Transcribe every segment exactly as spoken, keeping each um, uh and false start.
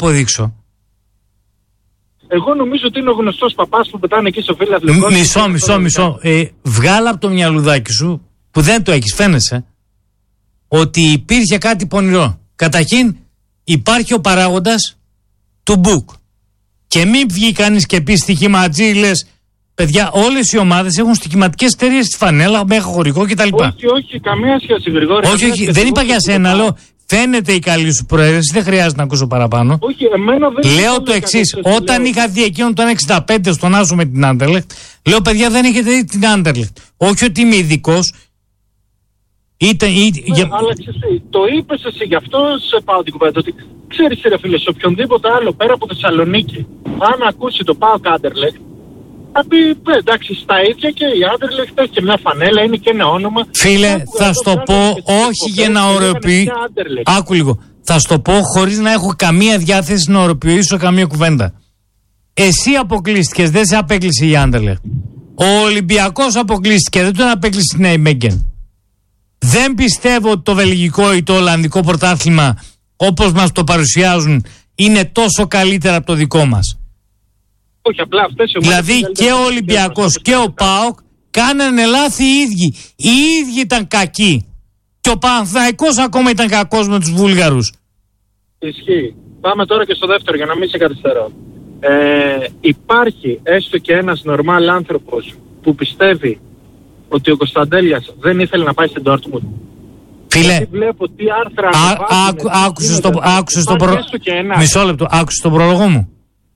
αποδείξω. Εγώ νομίζω ότι είναι ο γνωστός παπάς που πετάνε εκεί στο φιλαθλικό. Μισό, μισό, μισό. Ε, βγάλα από το μυαλουδάκι σου, που δεν το έχεις, φαίνεσαι, ότι υπήρχε κάτι πονηρό. Καταρχήν, υπάρχει ο παράγοντας του Μπουκ. Και μην βγει κανείς και πει στοιχηματζή, λες, παιδιά, όλες οι ομάδες έχουν στοιχηματικές εταιρείες στη φανέλα, μέχρι χωρικό κτλ. Όχι, όχι, καμία σχέση, Γρηγόρη. Όχι, όχι, δεν είπα για σένα, λέω. Φαίνεται η καλή σου προαίρεση, δεν χρειάζεται να ακούσω παραπάνω. Όχι, εμένα δεν. Λέω το εξής. Όταν λέω... είχα δει εκείνον τον εξήντα πέντε στον Άσο με την Άντερλεχτ, λέω παιδιά δεν έχετε δει την Άντερλεχτ. Όχι ότι είμαι ειδικός. Είτε, είτε, ναι, για... Αλλά εσύ, το είπες εσύ, γι' αυτό σε πάω την κουβέντα. Ότι ξέρεις, ρε φίλε, σε οποιονδήποτε άλλο πέρα από Θεσσαλονίκη, αν ακούσει το πάω Άντερλεχτ, θα πει εντάξει, στα ίδια και η Άντερλεχτ έχει και μια φανέλα, είναι και ένα όνομα. Φίλε, θα σου το πω, όχι για να ωρεοποιήσω. Άκου λίγο. Θα σου το πω χωρίς να έχω καμία διάθεση να ωρεοποιήσω καμία κουβέντα. Εσύ αποκλείστηκες, δεν σε απέκλεισε η Άντερλεχτ. Ο Ολυμπιακός αποκλείστηκε, δεν τον απέκλεισε η Νάιμεγκεν. Δεν πιστεύω ότι το βελγικό ή το ολλανδικό πρωτάθλημα, όπως μας το παρουσιάζουν, είναι τόσο καλύτερα από το δικό μας. Όχι, απλά αυτές οι δηλαδή και ο Ολυμπιακός και ο ΠΑΟΚ κάνανε λάθη οι ίδιοι. Οι ίδιοι ήταν κακοί. Και ο Παναθηναϊκός ακόμα ήταν κακός με τους Βούλγαρους. Ισχύει. Πάμε τώρα και στο δεύτερο για να μην σε καθυστερώ. Ε, υπάρχει έστω και ένας νορμάλ άνθρωπος που πιστεύει ότι ο Κωνσταντέλιας δεν ήθελε να πάει στην Ντόρτμουντ. Φίλε, βλέπω τι άρθρα άκουσες το, άκουσες το προ... Μισό λεπτό, άκουσες τον πρόλογο μου.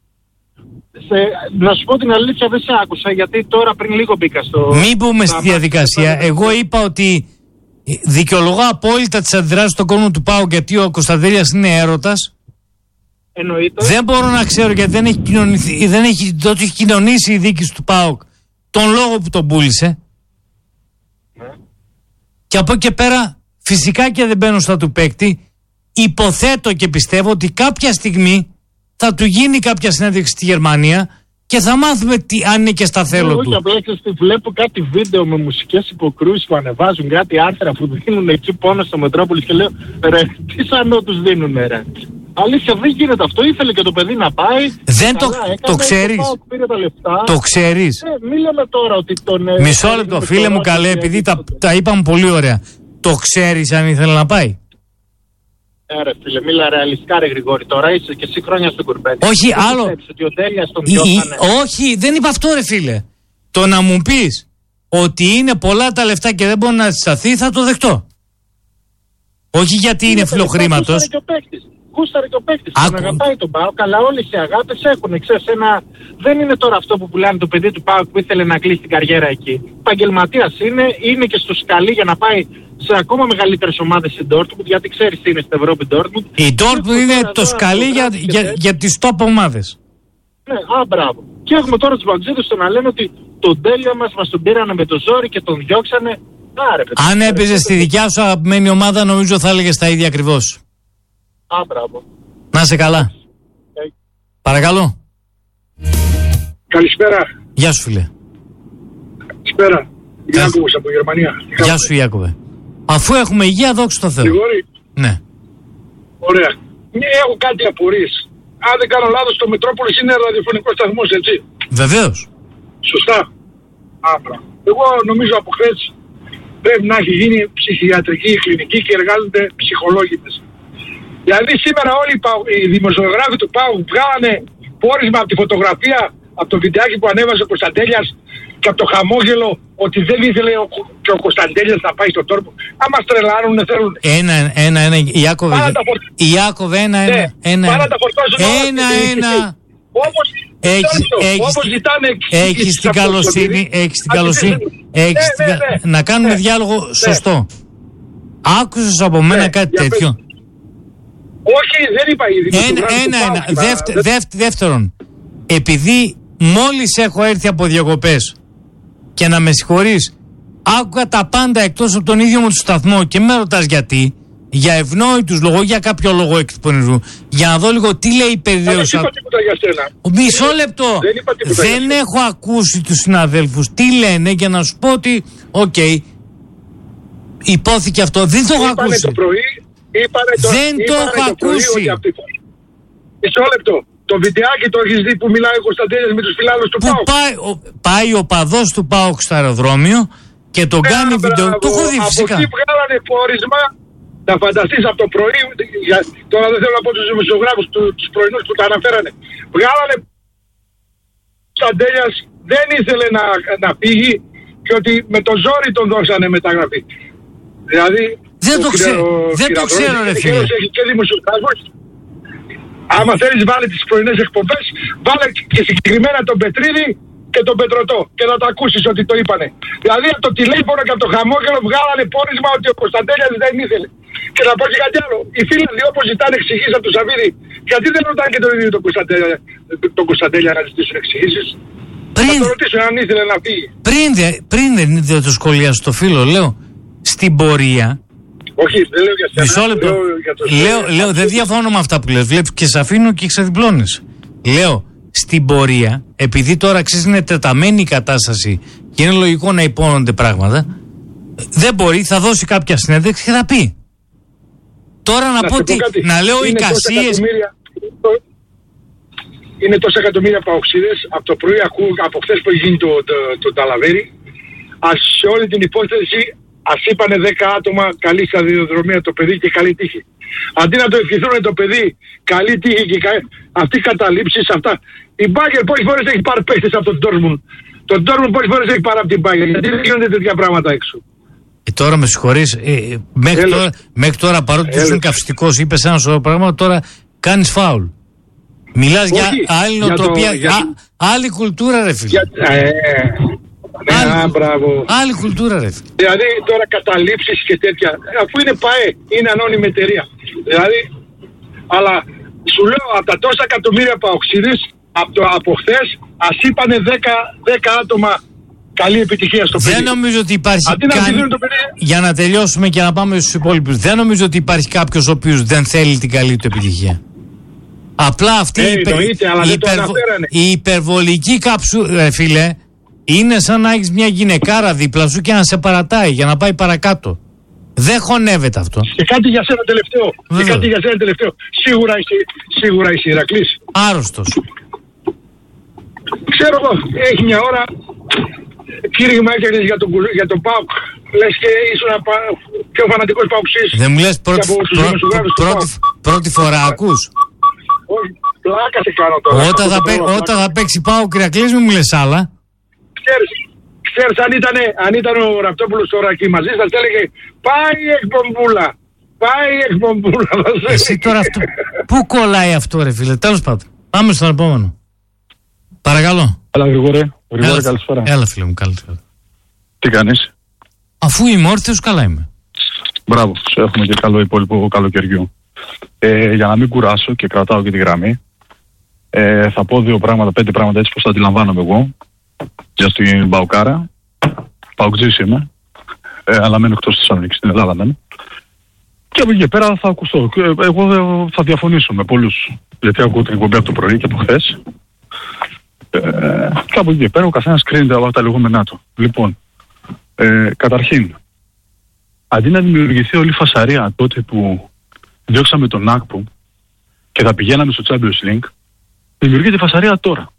Σε, να σου πω την αλήθεια, δεν σε άκουσα γιατί τώρα πριν λίγο μπήκα στο... Μην μπούμε στη διαδικασία. Εγώ είπα ότι δικαιολογώ απόλυτα τις αντιδράσεις στον κόσμο του ΠΑΟΚ γιατί ο Κωνσταντέλιας είναι έρωτας. Εννοείται. Δεν μπορώ να ξέρω γιατί δεν έχει, κοινωνηθεί, δεν έχει, το έχει κοινωνήσει η δίκηση του ΠΑΟΚ τον λόγο που τον πούλησε. Ναι. Και από εκεί και πέρα φυσικά και δεν μπαίνω στα του παίκτη. Υποθέτω και πιστεύω ότι κάποια στιγμή θα του γίνει κάποια συνέντευξη στη Γερμανία και θα μάθουμε τι, αν είναι και στα θέλω του. Όχι, απλά βλέπω κάτι βίντεο με μουσικές υποκρούσεις που ανεβάζουν, κάτι άρθρα που δίνουν εκεί πάνω στο Μετρόπολης και λέω ρε, τι σαν τους δίνουν ρε. Αλήθεια δεν γίνεται αυτό, ήθελε και το παιδί να πάει. Δεν το, έκανε, το ξέρεις. Το, το ξέρεις. Ε, μη λέμε τώρα ότι τον... Μισό λεπτό φίλε μου καλέ, επειδή τα, τα είπαμε πολύ ωραία. Το ξέρεις αν ήθελε να πάει. Ε, ρε φίλε, μίλα ρεαλιστικά ρε Γρηγόρη, τώρα είσαι και εσύ χρόνια στον κουρμπέτι. Όχι, άλλο. Ότι ο Τέλειας τον η, η, όχι, δεν είπα αυτό ρε φίλε. Το να μου πεις ότι είναι πολλά τα λεφτά και δεν μπορεί να συσταθεί θα το δεχτώ. Όχι γιατί είναι, είναι φιλοχρήματος. Γούσταρε και ο παίκτης, τον αγαπάει τον ΠΑΟΚ, αλλά όλες οι αγάπες έχουν, ξέρεις, ένα... Δεν είναι τώρα αυτό που πουλάνε το παιδί του ΠΑΟΚ που ήθελε να κλείσει την καριέρα εκεί. Επαγγελματίας είναι, είναι και στο σκαλί για να πάει σε ακόμα μεγαλύτερες ομάδες στην Dortmund, γιατί ξέρεις τι είναι στην Ευρώπη Dortmund. Η Dortmund είναι το σκαλί για, για, για, για τις top ομάδες. Ναι, α, μπράβο. Και έχουμε τώρα τους Μπαντζίδους στο να λένε ότι τον τέλειο μας μας τον πήρανε με το ζόρι και τον διώξανε. Άρε, παιδί, αν έπαιζε στη δικιά σου αγαπημένη ομάδα, νομίζω θα έλεγες τα ίδια ακριβώς. Α, μπράβο. Να είσαι καλά. Okay. Παρακαλώ. Καλησπέρα. Γεια σου φίλε. Καλησπέρα. Ιάκωβος από Γερμανία. Γεια σου Ιάκωβε. Αφού έχουμε υγεία, δόξα τω Θεώ. Γρηγόρη. Ναι. Ωραία. Ναι, έχω κάτι απορίες. Αν δεν κάνω λάθος, το Μετρόπολης είναι ραδιοφωνικός σταθμός, έτσι. Βεβαίως. Σωστά. Άπρα. Εγώ νομίζω από χθες πρέπει να έχει γίνει ψυχιατρική κλινική και εργάζονται ψυχολόγοι της. Δηλαδή σήμερα όλοι οι δημοσιογράφοι του ΠΑΟΚ βγάλανε πόρισμα από τη φωτογραφία, από το βιντεάκι που ανέβασε ο Κωνσταντέλιας και από το χαμόγελο ότι δεν ήθελε ο, και ο Κωνσταντέλιας να πάει στον τόρπο. Αν μας τρελάνουνε θέλουν. Ένα, ένα, ένα, Ιάκωβε, Ιάκωβε, ένα, ένα, ένα, ένα, ένα, ένα. Όπως, έχεις, έχεις, όπως ζητάνε έχεις την καλοσύνη, έχεις την καλοσύνη, έχεις την καλοσύνη, να κάνουμε διάλογο σωστό. Άκουσες από μένα κάτι τέτοιο. Όχι, δεν είπα ήδη. Ένα, ένα, ένα. Δεύτε, δεύτε, δεύτερον, επειδή μόλις έχω έρθει από διακοπές και να με συγχωρείς, άκουγα τα πάντα εκτός από τον ίδιο μου του σταθμό και με ρωτάς γιατί, για ευνόητους λόγους, για κάποιο λόγο εκ του πονηρού, για να δω λίγο τι λέει η περιραίωση. Δεν είπα τίποτα για σένα. Μισό λεπτό. Δεν, δεν έχω ακούσει τους συναδέλφους τι λένε για να σου πω ότι, οκ, okay, υπόθηκε αυτό. Δεν το έχω ακούσει. Το πρωί, Είπανε το, δεν το έχω ακούσει. Μισό λεπτό. Το βιντεάκι το έχεις δει που μιλάει ο Κωνσταντέλιας με τους φιλάδους του ΠΑΟΚ. Πάει ο, πάει ο παδός του ΠΑΟΚ στο αεροδρόμιο και τον ε, κάνει βίντεο. Το έχω δει φυσικά. Από εκεί βγάλανε πόρισμα, να φανταστείς από το πρωί, για, τώρα δεν θέλω να πω τους δημοσιογράφους, του, τους πρωινούς που τα αναφέρανε. Βγάλανε ο Κωνσταντέλιας δεν ήθελε να, να φύγει και ότι με το ζόρι τον δώσανε μεταγραφή. Δηλαδή, δεν το, ξέ, δεν το ξέρω ρε φίλε. Έχει και δημοσιογράφος. Άμα θέλεις βάλε τις πρωινές εκπομπές, βάλε και συγκεκριμένα τον Πετρίδη και τον Πετρωτό και να το ακούσεις ότι το είπανε. Δηλαδή από το τηλέφωνο και από το χαμόγελο βγάλανε πόρισμα ότι ο Κωνσταντέλιας δεν ήθελε. Και να πω και κάτι άλλο. Οι φίλοι όπως ζητάνε εξηγήσεις από τον Σαββίδη, γιατί δεν ρωτάνε και τον ίδιο τον Κωνσταντέλια, τον Κωνσταντέλια να ζητήσουν εξηγήσεις. Πριν, θα το ρωτήσω αν ήθελε να φύγει. Πριν, πριν δεν ήθελε το σχολιάσω το φίλο, λέω, στην πορεία. Όχι, δεν λέω για μισό λεπτό. Λέω, για το λέω, λέω, δεν διαφωνώ με αυτά που λες. Βλέπεις και σε αφήνω και ξεδιπλώνεις. Λέω, στην πορεία, επειδή τώρα ξέρεις είναι τεταμένη η κατάσταση και είναι λογικό να υπόνονται πράγματα, δεν μπορεί, θα δώσει κάποια συνέντευξη και θα πει. Τώρα να, να πω τι, να λέω οι κασίες. Είναι τόσα εκατομμύρια παοξίδες. Από το πρωί ακούω, από χθες που έχει γίνει το, το, το, το ταλαβέρι, ας σε όλη την υπόθεση. Ας είπανε δέκα άτομα καλή σταδιοδρομία το παιδί και καλή τύχη. Αντί να το ευχηθούν το παιδί καλή τύχη και κα... αυτή η καταλήψεις αυτά. Η Μπάγκερ πόσες φορές έχει πάρει παίχτες από τον Ντόρμουν. Τον Ντόρμουν πόσες φορές έχει πάρει από την Μπάγκερ. Γιατί δεν γίνονται τέτοια πράγματα έξω. Ε, τώρα με συγχωρείς. Ε, μέχρι, τώρα, μέχρι τώρα παρότι του είναι καυστικός, είπες ένα σωρό πράγματα, τώρα κάνεις φάουλ. Μιλάς για άλλη νοοτροπία, για... Α, άλλη κουλτούρα ρε φίλε. Για... Ε, Άλλη, Α, μπράβο. άλλη κουλτούρα ρε. Δηλαδή τώρα καταλήψεις και τέτοια, αφού είναι ΠΑΕ, είναι ανώνυμη εταιρεία. Δηλαδή, αλλά σου λέω από τα τόσα εκατομμύρια παοξίδες, από, το, από χθες, ας είπανε δέκα άτομα καλή επιτυχία στο παιδί. Δεν νομίζω ότι υπάρχει καν... να παιδί... Για να τελειώσουμε και να πάμε στους υπόλοιπους, δεν νομίζω ότι υπάρχει κάποιος ο οποίος δεν θέλει την καλή του επιτυχία. Απλά αυτή hey, η, υπερ... νοείται, η, υπερβο... η υπερβολική κάψου, ρε φίλε, είναι σαν να έχεις μια γυναικάρα δίπλα σου και να σε παρατάει για να πάει παρακάτω. Δεν χωνεύεται αυτό. Και κάτι για σένα τελευταίο. Βέβαια. Και κάτι για σένα τελευταίο. Σίγουρα είσαι, σίγουρα είσαι Ηρακλής. Άρρωστος. Ξέρω εγώ, έχει μια ώρα κήρυγμα έκανες για τον, για τον ΠΑΟΚ. Λες και ήσουν πιο φανατικός ΠΑΟΚσής. Δεν μου λες πρώτη, πρω, πρώτη, πρώτη φορά ακούς. Όχι, πλάκα σε κάνω τώρα. Όταν θα, πέ, όταν θα παίξει ΠΑΟΚ Ηρακλής μην μου λες άλλα. Ξέρεις, ξέρεις αν, ήτανε, αν ήταν ο Ραπτόπουλος τώρα εκεί μαζί σας έλεγε πάει η εκπομπούλα, πάει η εκπομπούλα. Εσύ τώρα αυτό, πού κολλάει αυτό ρε φίλε, τέλος πάντων. Πάμε στον επόμενο. Παρακαλώ. Έλα Γρηγόρη, Γρηγόρη καλησπέρα. Έλα φίλε μου, καλησπέρα. Τι κάνεις? Αφού είμαι όρθιος καλά είμαι. Μπράβο, σου έχουμε και καλό υπόλοιπο καλοκαιριού. Ε, για να μην κουράσω και κρατάω και τη γραμμή, ε, θα πω δύο πράγματα, πέντε πράγματα έτσι πως τα αντιλαμβάνομαι εγώ. Για στην Παοκάρα, Παοκτζής είμαι, ε, αλλά μένω εκτός της Θεσσαλονίκης, στην Ελλάδα μένω. Και από εκεί και πέρα θα ακουστώ. Εγώ θα διαφωνήσω με πολλούς, γιατί ακούω την εκπομπή από το πρωί και από χθες. Ε, και από εκεί και πέρα ο καθένας κρίνεται από τα λεγόμενά του. Λοιπόν, ε, καταρχήν, αντί να δημιουργηθεί όλη η φασαρία τότε που διώξαμε τον Άκπου και θα πηγαίναμε στο Champions League, δημιουργείται η φασαρία τώρα.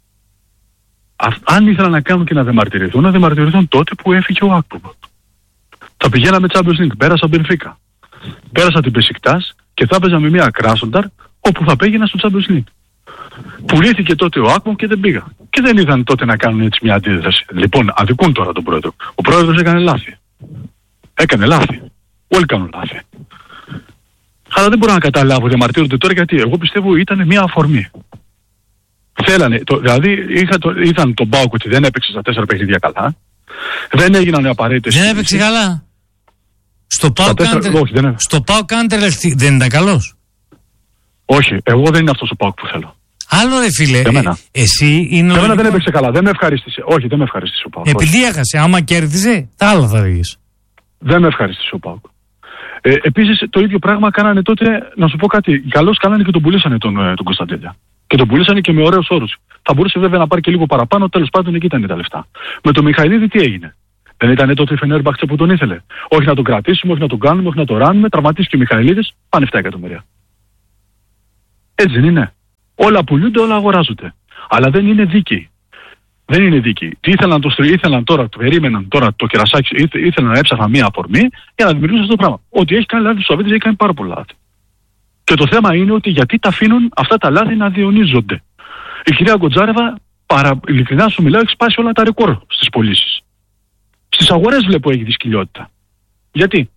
Αν ήθελαν να κάνουν και να διαμαρτυρηθούν, να διαμαρτυρηθούν τότε που έφυγε ο Άκπου. Θα πηγαίναμε Champions League, πέρασα Μπενφίκα. Πέρασα την Μπεσικτάς και θα έπαιζα με μια Κράσονταρ όπου θα πήγαινα στο Champions League. Πουλήθηκε τότε ο Άκπου και δεν πήγα. Και δεν είδαν τότε να κάνουν έτσι μια αντίδραση. Λοιπόν, αδικούν τώρα τον πρόεδρο. Ο πρόεδρος έκανε λάθη. Έκανε λάθη. Όλοι κάνουν λάθη. Αλλά δεν μπορώ να καταλάβω, διαμαρτύρονται τώρα γιατί εγώ πιστεύω ήταν μια αφορμή. Θέλανε, το, δηλαδή είχα το, είδαν τον ΠΑΟΚ ότι δεν έπαιξε στα τέσσερα παιχνίδια καλά. Δεν έγιναν οι απαραίτητες. Δεν έπαιξε καλά. Στο ΠΑΟΚ Κάντερ δεν ήταν καλός. Όχι, εγώ δεν είναι αυτός ο ΠΑΟΚ που θέλω. Άλλο ρε φίλε, ε, εσύ είναι. Εμένα δεν έπαιξε καλά, δεν με ευχαρίστησε. Όχι, δεν με ευχαρίστησε ο ΠΑΟΚ. Επειδή έχασε, άμα κέρδιζε, τα άλλα θα δεις. Δεν με ευχαρίστησε ο ΠΑΟΚ. Ε, Επίσης το ίδιο πράγμα κάνανε τότε, να σου πω κάτι, καλώς κάνανε και τον πουλήσανε τον, τον Κωνσταντέλια. Και τον πουλήσανε και με ωραίους όρους. Θα μπορούσε βέβαια να πάρει και λίγο παραπάνω, τέλος πάντων εκεί ήταν τα λεφτά. Με τον Μιχαηλίδη τι έγινε? Δεν ήταν τότε η Φενέρμπαχτσε που τον ήθελε? Όχι να τον κρατήσουμε, όχι να τον κάνουμε, όχι να τον ράνουμε. Τραυματίστηκε ο Μιχαηλίδης, πάνε επτά εκατομμύρια. Έτσι δεν είναι? Όλα πουλούνται, όλα αγοράζονται. Αλλά δεν είναι δίκαιοι. Δεν είναι δίκαιοι. Τι ήθελαν, το, ήθελαν τώρα, το περίμεναν τώρα το κερασάκι, ήθε, ήθελαν να έψαχναν μία αφορμή για να δημιουργήσουν αυτό το πράγμα. Ότι έχει κάνει λάθη, ο Σαββίδης έχει κάνει πάρα πολλά λάθη. Και το θέμα είναι ότι γιατί τα αφήνουν αυτά τα λάθη να διονύζονται. Η κυρία Γκοτζάρεβα, παρα, ειλικρινά σου μιλάω, έχει σπάσει όλα τα ρεκόρ στις πωλήσεις. Στις αγορές βλέπω έχει δυσκολιότητα. Γιατί?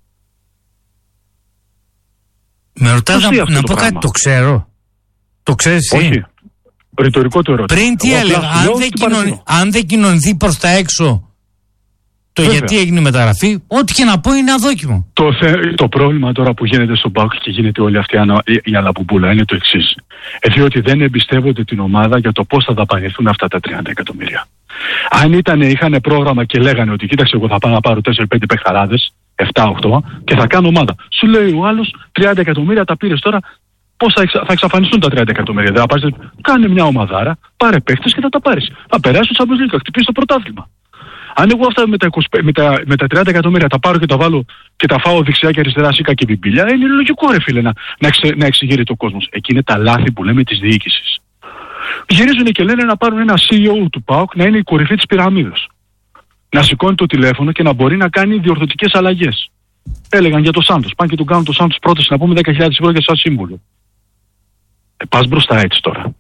Με ρωτάς να, να πω κάτι, το ξέρω. Το ξέρεις εσύ? Όχι. Ρητορικό το ερώτημα. Πριν τι έλεγα, αν δεν, κοινων... αν δεν κοινωνηθεί προς τα έξω το Βέβαια. γιατί έγινε η μεταγραφή, ό,τι και να πω είναι αδόκιμο. Το, θε... το πρόβλημα τώρα που γίνεται στον ΠΑΟΚ και γίνεται όλη αυτή η αλαπομπούλα είναι το εξής. Ε, διότι δεν εμπιστεύονται την ομάδα για το πώς θα δαπανηθούν αυτά τα τριάντα εκατομμύρια. Αν ήταν, είχαν πρόγραμμα και λέγανε ότι κοίταξε, εγώ θα πάω να πάρω τέσσερα πέντε παιχταράδες, επτά οκτώ και θα κάνω ομάδα. Σου λέει ο άλλος τριάντα εκατομμύρια τα πήρες τώρα. Πώς θα, εξα, θα εξαφανιστούν τα τριάντα εκατομμύρια? Δεν θα πάρεις, κάνε μια ομαδάρα, πάρε παίχτες και θα τα πάρεις. Θα περάσει το Champions League, θα χτυπήσει το πρωτάθλημα. Αν εγώ αυτά με τα, είκοσι, με, τα, με τα τριάντα εκατομμύρια τα πάρω και τα βάλω και τα φάω δεξιά και αριστερά σίκα και μπιμπίλια, είναι λογικό, ρε φίλε, να, να, εξε, να εξηγείται ο κόσμος. Εκεί είναι τα λάθη που λέμε της διοίκησης. Γυρίζουν και λένε να πάρουν ένα σι ι ο του ΠΑΟΚ να είναι η κορυφή της πυραμίδας. Να σηκώνει το τηλέφωνο και να μπορεί να κάνει διορθωτικές αλλαγές. Έλεγαν για το Σάντος. Πάνε και του κάνουν το Σάντος πρόταση να πούμε δέκα χιλιάδες ευρώ για σαν σύμβουλο. Ε, πας μπροστά έτσι τώρα.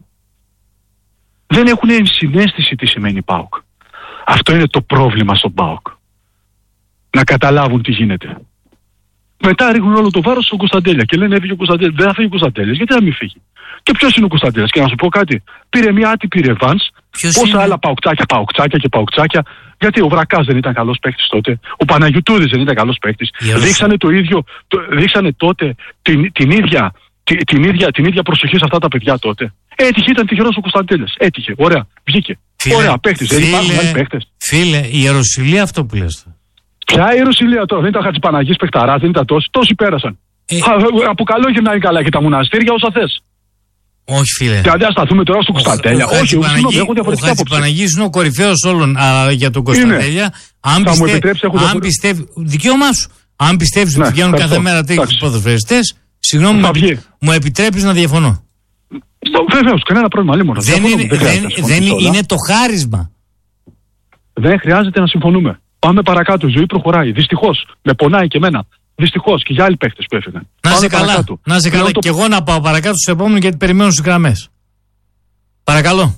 Δεν έχουν συναίσθηση τι σημαίνει ΠΑΟΚ. Αυτό είναι το πρόβλημα στον ΠΑΟΚ. Να καταλάβουν τι γίνεται. Μετά ρίχνουν όλο το βάρος στον Κωνσταντέλια και λένε έφυγε ο Κωνσταντέλια. Δεν θα φύγει ο Κωνσταντέλιας. Γιατί να μην φύγει? Και ποιος είναι ο Κωνσταντέλιας? Και να σου πω κάτι. Πήρε μια άτυπη ρεβάνς. Πόσα είναι? Άλλα παοκτσάκια, παοκτσάκια και παοκτσάκια. Γιατί ο Βρακάς δεν ήταν καλός παίκτης τότε. Ο Παναγιωτούδης δεν ήταν καλός παίκτης. Δείξανε το ίδιο. Το, δείξανε τότε την, την, ίδια, την, την, ίδια, την ίδια προσοχή σε αυτά τα παιδιά τότε. Έτυχε, ήταν τυχερός ο Κωνσταντέλιας. Έτυχε. Ωραία. Βγήκε. Φίλε, ωραία. Παίκτης. Δεν υπάρχουν άλλοι παίκτες. Φίλε, η Ιεροσυλία αυτό που λες. Ποια Ιεροσυλία τώρα? Δεν ήταν Χατζηπαναγής παιχταράς, δεν ήταν τόσοι. Τόσοι πέρασαν. Ε... Από καλό γυρνάει καλά και τα μοναστήρια όσα θες. Όχι, φίλε. Και αντί να σταθούμε τώρα στον Κωνσταντέλια. Ο, όχι, ο, ο Χατζηπαναγής είναι ο κορυφαίος όλων α, για τον Κωνσταντέλια. Αν, πιστε... επιτρέψει, αν διαφορε... πιστεύει. Δικαίωμά σου. Αν πιστεύει ναι, ότι βγαίνουν κάθε μέρα τέτοιους ποδοσφαιριστές, συγγνώμη, μου, μου επιτρέπεις να διαφωνώ. Βεβαίως, κανένα πρόβλημα. Λίμωνα. Δεν, είναι, δεν, δεν, δεν είναι το χάρισμα. Δεν χρειάζεται να συμφωνούμε. Πάμε παρακάτω. Η ζωή προχωράει. Δυστυχώς. Με πονάει και εμένα. Δυστυχώς και για άλλοι παίχτες που έφυγαν. Να σε καλά. Παρακάτω. Να σε καλά. Το... Και εγώ να πάω παρακάτω στους επόμενους γιατί περιμένουν στις γραμμές. Παρακαλώ.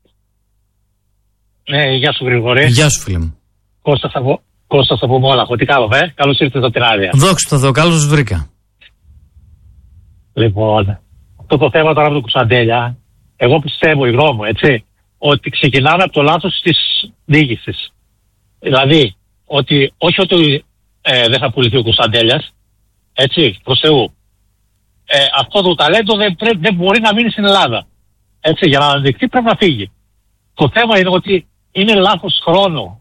Ναι, γεια σου Γρηγόρη. Γεια σου φίλε μου. Κώστας από, Κώστας από Μόλαχο. Τι κάνουμε, ε? Καλώς ήρθες από την άδεια. Δόξα τω Θεώ, καλώς σας βρήκα. Λοιπόν, αυτό το θέμα τώρα από τον Κωνσταντέλια, εγώ πιστεύω, η γνώμη μου, έτσι, ότι ξεκινάμε από το λάθος της διοίκησης. Δηλαδή, ότι όχι ότι ε, δεν θα πουληθεί ο Κωνσταντέλιας, έτσι, προς Θεού. Ε, αυτό το ταλέντο δεν, πρέ, δεν μπορεί να μείνει στην Ελλάδα. Έτσι, για να αναδειχθεί πρέπει να φύγει. Το θέμα είναι ότι είναι λάθος χρόνο.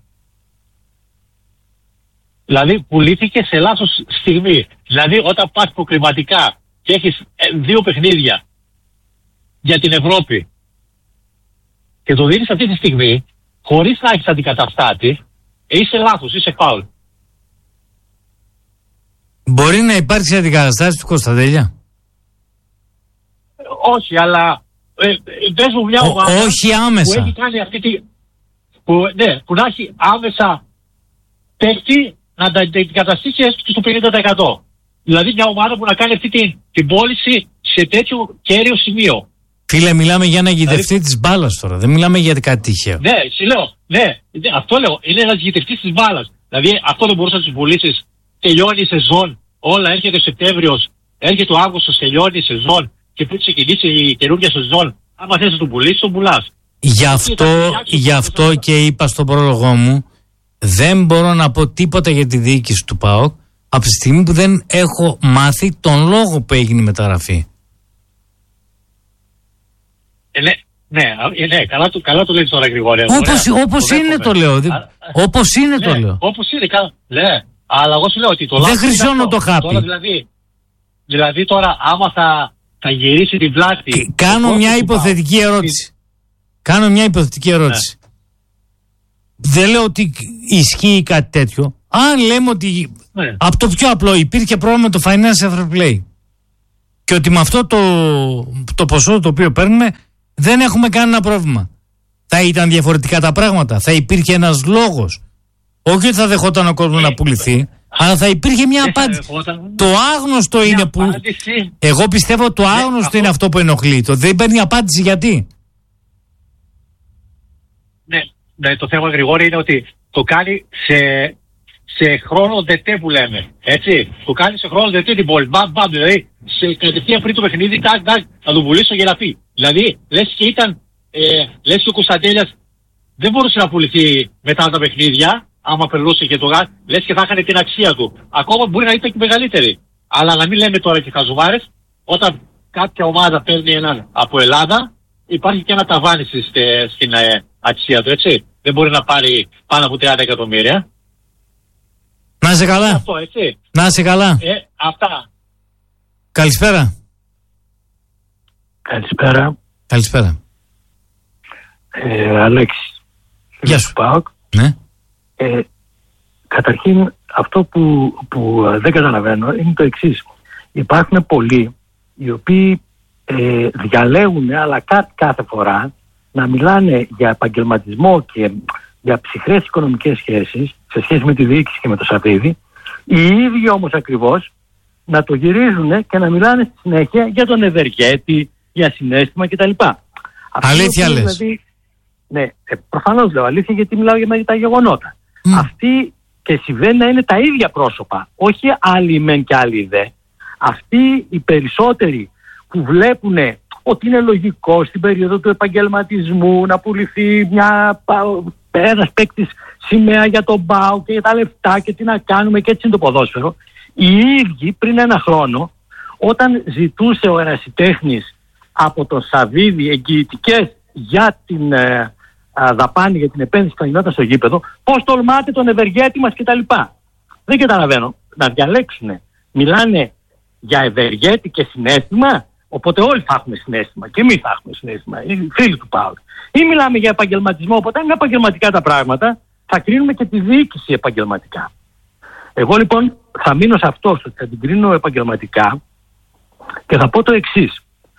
Δηλαδή, πουλήθηκε σε λάθος στιγμή. Δηλαδή, όταν πας προκριματικά και έχεις ε, δύο παιχνίδια για την Ευρώπη και το δίνεις αυτή τη στιγμή, χωρίς να έχεις αντικαταστάτη, είσαι λάθος, είσαι φάουλ. Μπορεί να υπάρξει αντικαταστάτη του Κωνσταντέλια? Όχι, αλλά ε, πες μου μια ομάδα όχι άμεσα. Που έχει κάνει αυτή τη... Που, ναι, που να έχει άμεσα παίκτη να τα αντικαταστήσει στο πενήντα τοις εκατό. Δηλαδή μια ομάδα που να κάνει αυτή την, την πώληση σε τέτοιο κέριο σημείο. Φίλε, μιλάμε για ένα γητευτή δηλαδή... της μπάλας τώρα. Δεν μιλάμε για κάτι τυχαίο. Ναι, σου λέω. Ναι, αυτό λέω. Είναι ένας γητευτής της μπάλας. Δηλαδή αυτό δεν μπορούσε να τους πουλήσεις. Τελειώνει η σεζόν. Όλα έρχεται ο Σεπτέμβριος. Έρχεται ο Αύγουστος. Τελειώνει η σεζόν. Και πριν ξεκινήσει η καινούργια σεζόν. Άμα θες να τον πουλήσεις, τον πουλάς. Γι' αυτό, γι' αυτό και είπα στον πρόλογό μου, δεν μπορώ να πω τίποτα για τη διοίκηση του ΠΑΟΚ από τη στιγμή που δεν έχω μάθει τον λόγο που έγινε η μεταγραφή. Ε, ναι, ναι, ναι, καλά, το, καλά το λέει τώρα Γρηγόρη. Όπως, όπως το είναι το λέω. Α, όπως είναι ναι, το λέω. Όπως είναι, καλά. Ναι, αλλά εγώ σου λέω ότι το δεν χρυσώνω το χάπι. Τώρα, δηλαδή, δηλαδή τώρα άμα θα, θα γυρίσει την πλάτη... Και, κάνω μια υποθετική πάω. ερώτηση. Τι... Κάνω μια υποθετική ερώτηση. Ναι. Δεν λέω ότι ισχύει κάτι τέτοιο. Αν λέμε ότι ναι. από το πιο απλό υπήρχε πρόβλημα με το financial fair play και ότι με αυτό το, το ποσό το οποίο παίρνουμε Δεν έχουμε κανένα πρόβλημα. Θα ήταν διαφορετικά τα πράγματα. Θα υπήρχε ένας λόγος. Όχι ότι θα δεχόταν ο κόσμος να πουληθεί, αλλά θα υπήρχε μια απάντηση. Το άγνωστο είναι που. Εγώ πιστεύω το άγνωστο είναι αυτό που ενοχλεί. Το δεν παίρνει απάντηση γιατί. Ναι, ναι, το θέμα, Γρηγόρη, είναι ότι το κάνει σε, σε χρόνο δετέ που λέμε. Έτσι. Το κάνει σε χρόνο δετέ την πόλη. Μπαμ, μπαμ, δηλαδή σε κατευθείαν πριν το παιχνίδι, τάκ, τάκ, θα τον πουλήσω για να πει. Δηλαδή, λες και ήταν. Ε, λες και ο Κωνσταντέλιας δεν μπορούσε να πουληθεί μετά τα παιχνίδια, άμα περνούσε και το γάζ, λες και θα είχαν την αξία του. Ακόμα μπορεί να ήταν και μεγαλύτερη. Αλλά να μην λέμε τώρα και χαζομάρες, όταν κάποια ομάδα παίρνει έναν από Ελλάδα, υπάρχει και ένα ταβάνι στην ε, αξία του, έτσι. Δεν μπορεί να πάρει πάνω από τριάντα εκατομμύρια. Να είσαι καλά. Αυτό, έτσι. Να είσαι καλά. Ε, αυτά. Καλησπέρα. Καλησπέρα. Καλησπέρα. Ε, Αλέξη. Γεια σου. ΠΑΟΚ. Ναι. Ε, καταρχήν αυτό που, που δεν καταλαβαίνω είναι το εξής. Υπάρχουν πολλοί οι οποίοι ε, διαλέγουν αλλά κάτι κάθε φορά να μιλάνε για επαγγελματισμό και για ψυχρές οικονομικές σχέσεις σε σχέση με τη διοίκηση και με το Σαββίδι, οι ίδιοι όμως ακριβώς να το γυρίζουν και να μιλάνε στη συνέχεια για τον ευεργέτη, για συναίσθημα κτλ. Αλήθεια λες. Δηλαδή, ναι, ε, προφανώς λέω αλήθεια γιατί μιλάω για τα γεγονότα. Mm. Αυτοί και συμβαίνει να είναι τα ίδια πρόσωπα, όχι άλλοι μεν και άλλοι δε. Αυτοί οι περισσότεροι που βλέπουν ότι είναι λογικό στην περίοδο του επαγγελματισμού να πουληθεί μια, ένας παίκτης σημαία για τον ΠΑΟΚ και για τα λεφτά και τι να κάνουμε και έτσι είναι το ποδόσφαιρο. Οι ίδιοι πριν ένα χρόνο, όταν ζητούσε ο ερασιτέχνης από τον Σαββίδι εγγυητικές για την ε, α, δαπάνη, για την επένδυση που θα γινόταν στο γήπεδο, πώς τολμάτε τον ευεργέτη μας κτλ. Δεν καταλαβαίνω. Να διαλέξουν. Μιλάνε για ευεργέτη και συναίσθημα, οπότε όλοι θα έχουμε συναίσθημα και εμείς θα έχουμε συναίσθημα, οι φίλοι του ΠΑΟΚ. Ή μιλάμε για επαγγελματισμό, οπότε αν είναι επαγγελματικά τα πράγματα, θα κρίνουμε και τη διοίκηση επαγγελματικά. Εγώ λοιπόν θα μείνω σε αυτό, ότι θα την κρίνω επαγγελματικά και θα πω το εξής.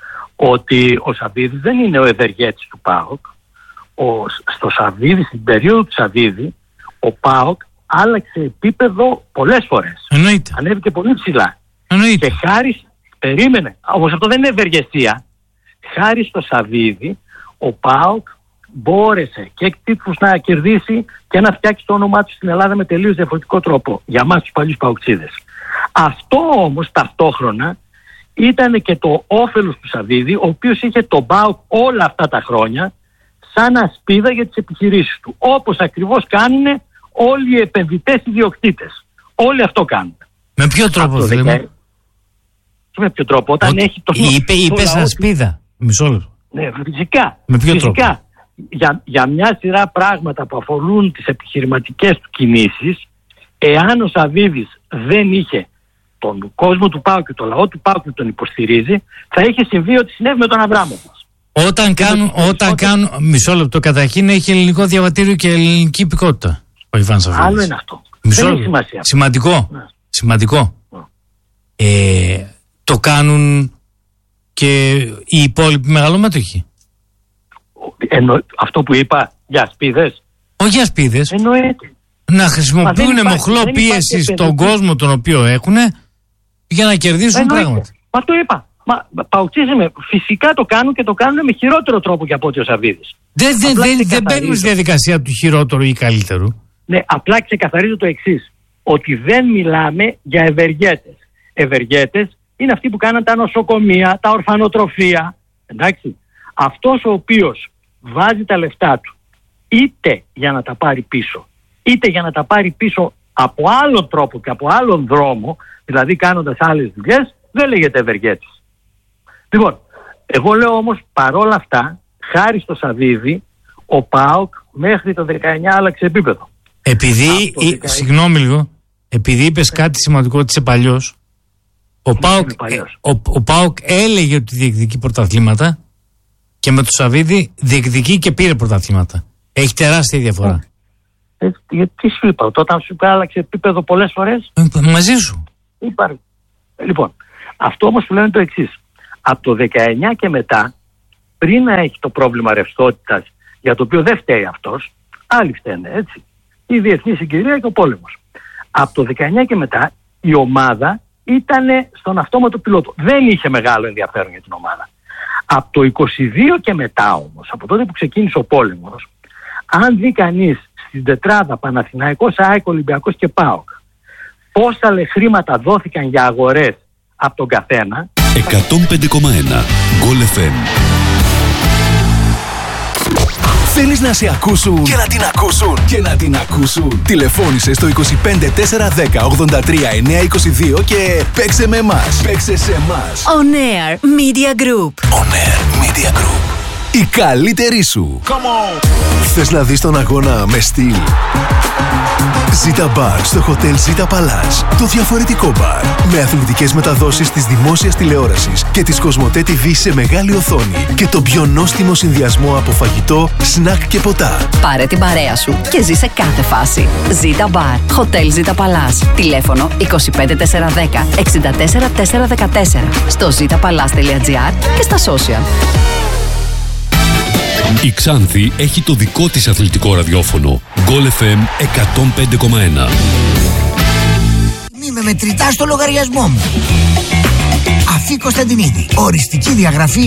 Ότι ο Σαββίδης δεν είναι ο ευεργέτης του ΠΑΟΚ. Ο, στο Σαββίδη, στην περίοδο του Σαββίδη, ο ΠΑΟΚ άλλαξε επίπεδο πολλές φορές. Εννοείται. Ανέβηκε πολύ ψηλά. Εννοείται. Και χάρη, περίμενε, όμως αυτό δεν είναι ευεργεσία. Χάρη στο Σαββίδη, ο ΠΑΟΚ μπόρεσε και εκτύπους να κερδίσει και να φτιάξει το όνομά του στην Ελλάδα με τελείως διαφορετικό τρόπο. Για εμάς τους παλιούς παοξίδες. Αυτό όμως ταυτόχρονα ήταν και το όφελος του Σαββίδη, ο οποίος είχε τον ΠΑΟΚ όλα αυτά τα χρόνια σαν ασπίδα για τις επιχειρήσεις του. Όπως ακριβώς κάνουν όλοι οι επενδυτές ιδιοκτήτες. Όλοι αυτό κάνουν. Με ποιο τρόπο δηλαδή? Με ποιο τρόπο? Όταν Ότι έχει το... είπε, είπες ασπίδα. Μισό λεπτό. Ναι, φυσικά. Με ποιο φυσικά. τρόπο? Για, για μια σειρά πράγματα που αφορούν τις επιχειρηματικές του κινήσεις, εάν ο Σαββίδης δεν είχε τον κόσμο του ΠΑΟΚ και το λαό του ΠΑΟΚ που τον υποστηρίζει, θα είχε συμβεί ότι συνέβη με τον Αβράμοβιτς. Όταν κάνουν, όταν κάνουν, μισό λεπτό, καταρχήν έχει ελληνικό διαβατήριο και ελληνική υπηκότητα ο Ιβάν Σαββίδης. Άλλο είναι αυτό. Μισό δεν λεπτό. έχει σημασία. Σημαντικό. Ναι. Σημαντικό. Ναι. Ε, το κάνουν και οι υπόλοιποι μεγαλομέτωχοι. Εννο, αυτό που είπα για ασπίδες. Όχι για ασπίδες. Εννοείται. Να χρησιμοποιούν μοχλό πίεση στον κόσμο τον οποίο έχουν για να κερδίσουν Εννοείται. πράγματα. Μα το είπα. Μα παουτσίζουμε. Φυσικά το κάνουν και το κάνουν με χειρότερο τρόπο και από ότι ο Σαββίδης. Δεν δε, δε, δε μπαίνουν στη διαδικασία του χειρότερου ή καλύτερου. Ναι, απλά ξεκαθαρίζω το εξής. Ότι δεν μιλάμε για ευεργέτες. Ευεργέτες είναι αυτοί που κάναν τα νοσοκομεία, τα ορφανοτροφία. Εντάξει. Αυτός ο οποίος βάζει τα λεφτά του είτε για να τα πάρει πίσω, είτε για να τα πάρει πίσω από άλλον τρόπο και από άλλον δρόμο, δηλαδή κάνοντας άλλες δουλειές, δεν λέγεται ευεργέτης. Λοιπόν, εγώ λέω όμως παρόλα αυτά, χάρη στο Σαββίδη, ο ΠΑΟΚ μέχρι το δεκαεννιά άλλαξε επίπεδο. Επειδή, ή, δεκαεννιά... συγγνώμη λίγο, επειδή είπες yeah. κάτι σημαντικό ότι είσαι παλιός, ο ΠΑΟΚ, ο, ο ΠΑΟΚ έλεγε ότι διεκδικεί πρωταθλήματα και με το Σαββίδη διεκδικεί και πήρε πρωταθλήματα. Έχει τεράστια διαφορά. Ε, γιατί σου είπα, όταν σου είπα άλλαξε επίπεδο πολλές φορές. Ε, μαζί σου. Είπα. Λοιπόν, αυτό όμως που λένε το εξής. Από το δεκαεννιά και μετά πριν να έχει το πρόβλημα ρευστότητας, για το οποίο δεν φταίει αυτός, άλλοι φταίνε, έτσι. Η διεθνή συγκυρία και ο πόλεμος. Από το δεκαεννιά και μετά η ομάδα ήταν στον αυτόματο πιλότο. Δεν είχε μεγάλο ενδιαφέρον για την ομάδα. Από το είκοσι δύο και μετά όμως, από τότε που ξεκίνησε ο πόλεμος, αν δει κανείς στην τετράδα Παναθηναϊκός, ΑΕΚ, Ολυμπιακός και ΠΑΟΚ πόσα λε χρήματα δόθηκαν για αγορές από τον καθένα. εκατόν πέντε κόμμα ένα Γκολ εφ εμ. Θέλεις να σε ακούσουν και να την ακούσουν και να την ακούσουν? Τηλεφώνησε στο είκοσι πέντε τετρακόσια δέκα ογδόντα τρία εννιακόσια είκοσι δύο και παίξε με εμάς. Παίξε σε εμάς. On Air Media Group. On Air Media Group. Η καλύτερη σου. Come on. Θες να δεις τον αγώνα με στυλ? Ζήτα Μπαρ στο Hotel Ζήτα Παλάς. Το διαφορετικό μπαρ. Με αθλητικές μεταδόσεις της δημόσιας τηλεόρασης και της Κοσμοτέ τι βι σε μεγάλη οθόνη. Και το πιο νόστιμο συνδυασμό από φαγητό, σνακ και ποτά. Πάρε την παρέα σου και ζήσε κάθε φάση. Ζήτα Μπαρ. Hotel Ζήτα Παλάς. Τηλέφωνο είκοσι πέντε τετρακόσια δέκα εξήντα τέσσερα τετρακόσια δεκατέσσερα. Στο ζήτα παλάς τελεία τζι άρ και στα social. Η Ξάνθη έχει το δικό της αθλητικό ραδιόφωνο. Γκολ εφ εμ εκατόν πέντε κόμμα ένα. Μη με μετρητά στο λογαριασμό μου. Αφή Κωνσταντινίδη. Οριστική διαγραφή